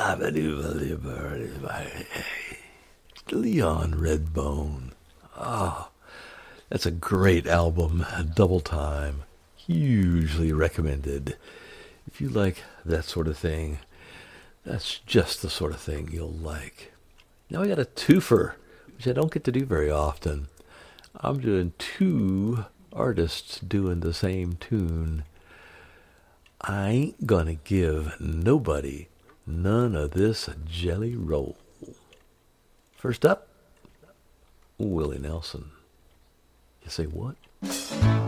Leon Redbone. Ah, that's a great album. Double Time. Hugely recommended. If you like that sort of thing, that's just the sort of thing you'll like. Now I got a twofer, which I don't get to do very often. I'm doing two artists doing the same tune. I ain't gonna give nobody none of this jelly roll. First up, Willie Nelson. You say what?